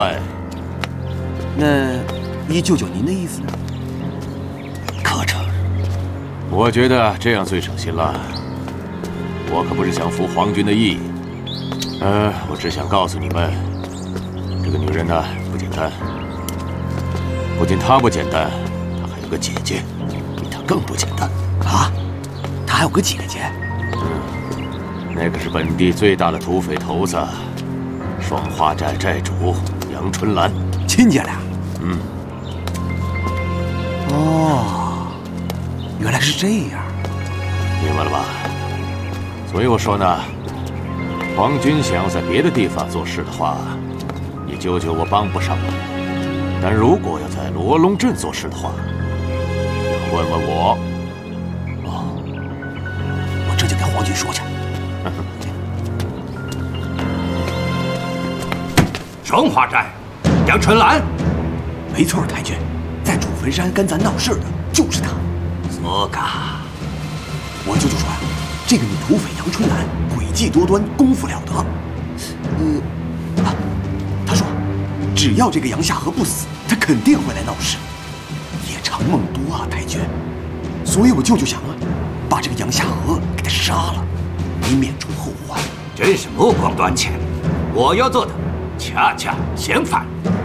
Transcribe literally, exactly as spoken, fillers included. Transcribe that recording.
哎， 那依舅舅您的意思呢？ 可成，我觉得这样最省心了。我可不是想服皇军的意，呃，我只想告诉你们，这个女人呢不简单，不仅她不简单，她还有个姐姐，比她更不简单啊！她还有个姐姐？ 嗯，那个是本地最大的土匪头子，双花寨寨主杨春兰， 亲家俩。 嗯。 哦，原来是这样， 明白了吧？所以我说呢，皇军想要在别的地方做事的话，你舅舅我帮不上了。但如果要在罗龙镇做事的话，要问问我。 哦，我这就给皇军说去。 双花寨，杨春兰。 没错，太君，在主坟山跟咱闹事的就是他。 索嘎， 我舅舅说呀、啊，这个女土匪杨春兰诡计多端，功夫了得。呃，啊，他说，只要这个杨夏荷不死，他肯定会来闹事。夜长梦多啊，太君。所以我舅舅想啊，把这个杨夏荷给他杀了，以免出后患。 真是目光短浅。我要做的恰恰相反。